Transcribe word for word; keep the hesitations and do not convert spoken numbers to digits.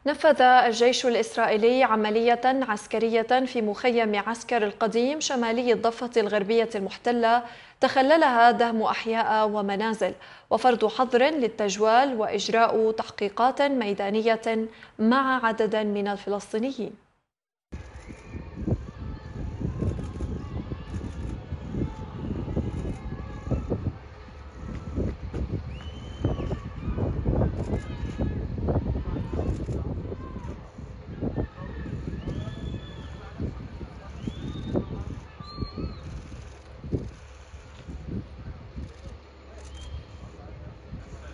نفذ الجيش الإسرائيلي عملية عسكرية في مخيم عسكر القديم شمالي الضفة الغربية المحتلة تخللها دهم أحياء ومنازل وفرض حظر للتجوال وإجراء تحقيقات ميدانية مع عدد من الفلسطينيين.